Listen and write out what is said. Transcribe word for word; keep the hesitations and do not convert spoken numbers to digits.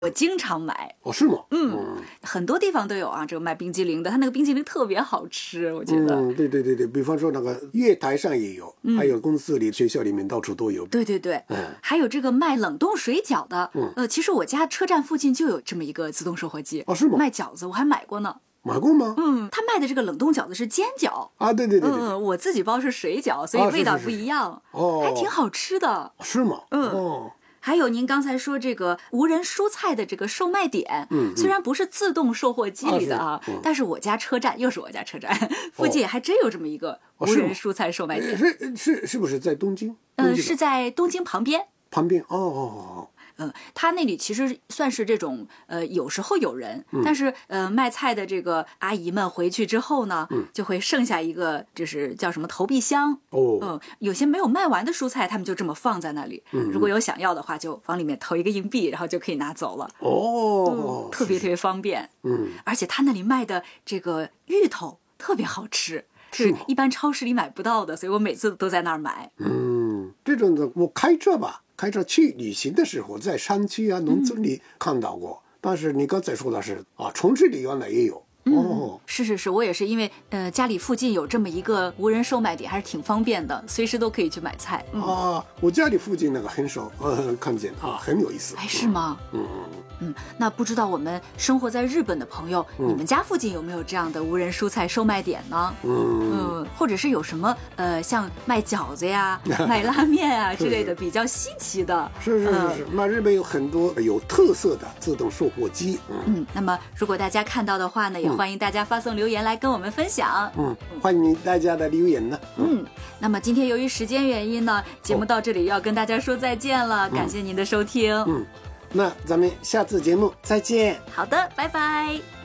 我经常买。 哦，是吗？ 嗯，嗯很多地方都有啊，这个卖冰激凌的，它那个冰激凌特别好吃，我觉得。 嗯，对对对对，比方说那个月台上也有，嗯、还有公司里、学校里面到处都有。 对对对，嗯，还有这个卖冷冻水饺的，嗯，呃，其实我家车站附近就有这么一个自动售货机。 哦，是吗？ 卖饺子我还买过呢。 买过吗？ 嗯，他卖的这个冷冻饺子是煎饺啊，对对对对， 嗯，我自己包是水饺，所以味道不一样， 啊、是是是哦， 还挺好吃的。 是吗？ 嗯。 哦。 还有您刚才说这个无人蔬菜的这个售卖点，嗯，虽然不是自动售货机里的啊，啊是嗯、但是我家车站又是我家车站附近还真有这么一个无人蔬菜售卖点。 哦、是是是不是在东京？ 嗯、呃，是在东京旁边。 旁边哦哦哦。 嗯，他那里其实算是这种，呃，有时候有人，嗯、但是呃，卖菜的这个阿姨们回去之后呢，嗯、就会剩下一个，就是叫什么投币箱。哦，嗯，有些没有卖完的蔬菜，他们就这么放在那里。嗯，如果有想要的话，就往里面投一个硬币，然后就可以拿走了。 哦， 嗯、特别特别方便。嗯，而且他那里卖的这个芋头特别好吃，是一般超市里买不到的，所以我每次都在那儿买。 嗯，这种的我开车吧。开车去旅行的时候，在山区啊、农村里看到过，嗯、但是你刚才说的是啊，城市里原来也有。 嗯、 哦， 是是是，我也是因为呃家里附近有这么一个无人售卖点，还是挺方便的，随时都可以去买菜。嗯、 啊，我家里附近那个很少呃看见啊，很有意思。 哎，是吗？嗯嗯，那不知道我们生活在日本的朋友，嗯、你们家附近有没有这样的无人蔬菜售卖点呢？嗯嗯，或者是有什么呃像卖饺子呀、卖拉面啊之类的比较稀奇的？ 是是是是，那、呃、日本有很多有特色的自动售货机。嗯, 嗯，那么如果大家看到的话呢，也欢迎大家发送留言来跟我们分享。 嗯，欢迎大家的留言呢。 嗯, 嗯，那么今天由于时间原因呢，节目到这里要跟大家说再见了，哦、感谢您的收听。 嗯。那咱们下次节目再见。 好的，拜拜。